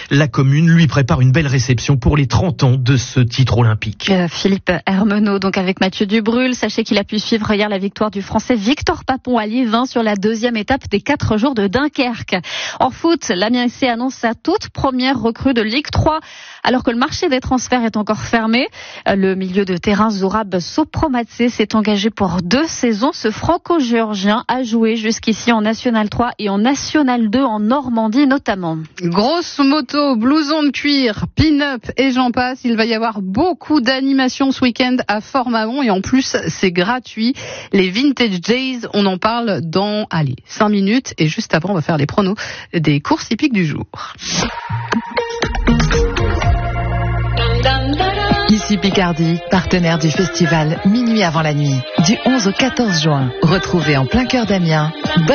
La commune lui prépare une belle réception pour les 30 ans de ce titre olympique. Philippe Hermenot, donc avec Mathieu Dubrul. Sachez qu'il a pu suivre hier la victoire du Français Victor Papon à Liévin sur la deuxième étape des 4 jours de Dunkerque. En foot, l'Amiens FC annonce sa toute première recrue de Ligue 3, alors que le marché des transferts est encore fermé. Le milieu de terrain Zourab Sopromatse s'est engagé pour 2 saisons. Ce franco-géorgien a joué jusqu'ici en National 3 et en National 2 en Normandie notamment. Grosse moto, blouson de cuir, pin-up et j'en passe. Il va y avoir beaucoup d'animations ce week-end à Fort-Mahon et en plus c'est gratuit. Les Vintage Days, on en parle dans 5 minutes et juste avant on va faire les pronos des courses hippiques du jour. Ici Picardie, partenaire du festival Minuit avant la nuit, du 11 au 14 juin. Retrouvez en plein cœur d'Amiens